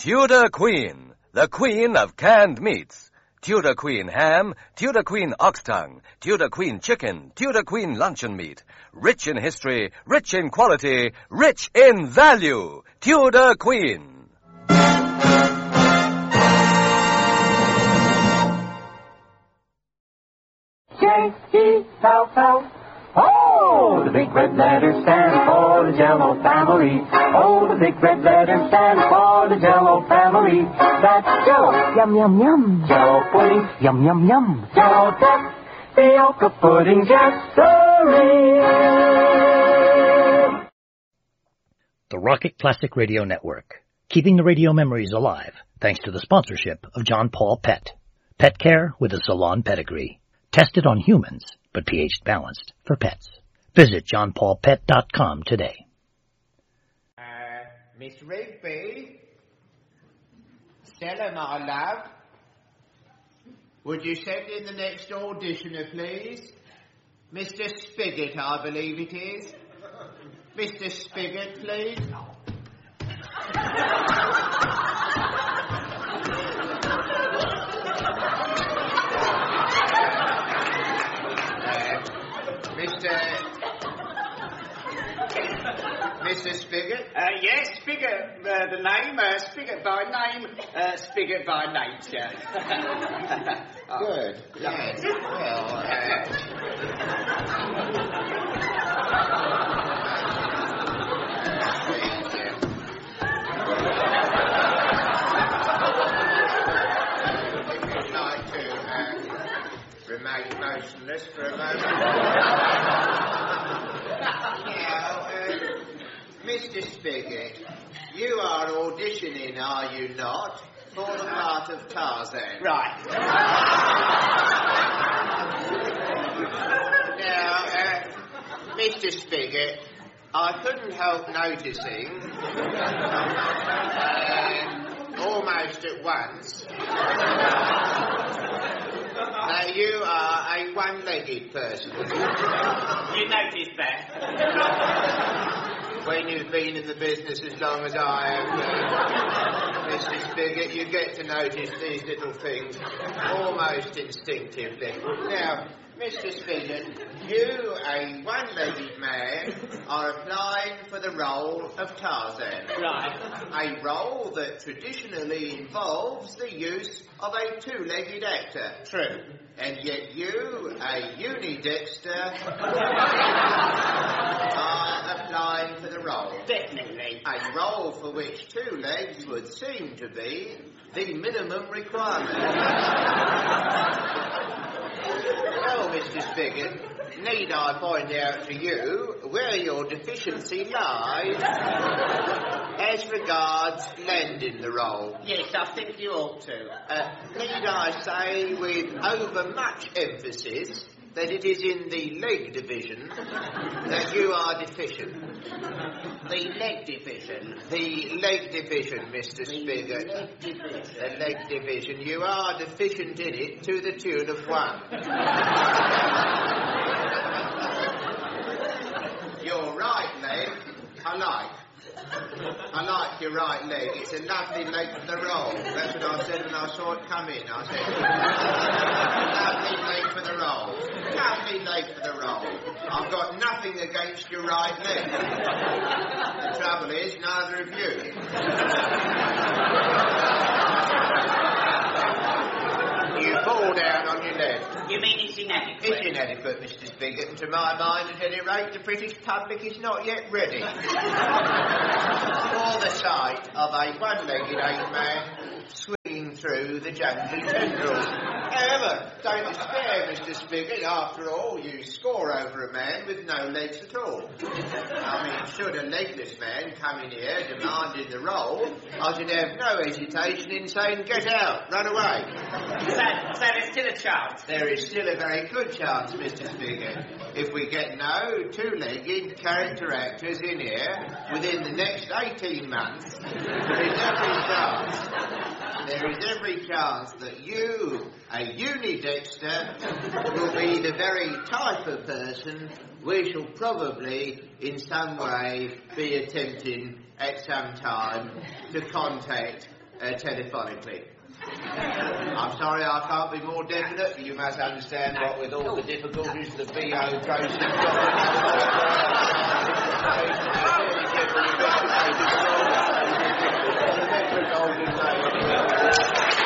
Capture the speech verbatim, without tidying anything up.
Tudor Queen, the queen of canned meats. Tudor Queen ham, Tudor Queen ox tongue, Tudor Queen chicken, Tudor Queen luncheon meat. Rich in history, rich in quality, rich in value. Tudor Queen. J E L L. Oh, the big red letters stand for the Jell-O family. Oh, the big red letters stand for the Jell-O family. That's Jell-O. Yum, yum, yum. Jell-O pudding. Yum, yum, yum. Jell-O tapioca pudding, Jesserie. The Rocket Classic Radio Network, keeping the radio memories alive thanks to the sponsorship of John Paul Pet. Pet care with a salon pedigree. Tested on humans, but pH balanced for pets. Visit john paul pet dot com today. Uh, Miss Rigby? Stella, my love? Would you send in the next auditioner, please? Mister Spigot, I believe it is. Mister Spigot, please. Mister Mister Spigot? Uh, yes, Spigot, uh, the name, uh, Spigot by name, uh, Spigot by nature. Oh, good. Yes. Well, uh... I'd like to uh, remain motionless for a moment. Now, uh, Mister Spigot, you are auditioning, are you not, for the part of Tarzan? Right. Now, uh, Mister Spigot, I couldn't help noticing, uh, almost at once, that you are a one-legged person. You noticed that? When you've been in the business as long as I have, uh, Mister Spigot, you get to notice these little things almost instinctively. Now, Mister Spigot, you, a one-legged man, are applying for the role of Tarzan. Right. A role that traditionally involves the use of a two-legged actor. True. And yet you, a unidexter, are applying for the role. Definitely. A role for which two legs would seem to be the minimum requirement. Well, Mister Spigot, need I point out to you where your deficiency lies as regards landing the role? Yes, I think you ought to. Uh, need I say with overmuch emphasis that it is in the leg division that you are deficient? The leg division. The leg division, Mister Spigot. The leg division. The leg division. You are deficient in it to the tune of one. Your right leg, I like. I like your right leg. It's a lovely leg for the roll. That's what I said when I saw it come in. I said, lovely leg for the roll. Lovely leg for the roll. I've got nothing against your right leg. The trouble is, neither of you. You fall down on your left. You mean it's inadequate? It's inadequate, Mister Spigot, and to my mind, at any rate, the British public is not yet ready for the sight of a one-legged ape man swinging through the jungly tendrils. However, don't despair, Mister Spigot. After all, you score over a man with no legs at all. I mean, should a legless man come in here demanding the role, I should have no hesitation in saying, get out, run away. So, so there's still a chance? There is still a very good chance, Mister Spigot, if we get no two-legged character actors in here within the next eighteen months. There is every chance. There is every chance that you, a unidexter, will be the very type of person we shall probably, in some way, be attempting at some time to contact uh, telephonically. I'm sorry I can't be more definite, but you must understand what with all the difficulties the V O goes through.